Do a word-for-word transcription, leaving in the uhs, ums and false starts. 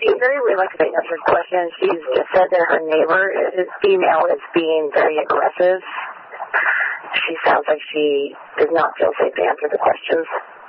she's very reluctant to answer questions. She's just said that her neighbor, his female, is being very aggressive. She sounds like she does not feel safe to answer the questions.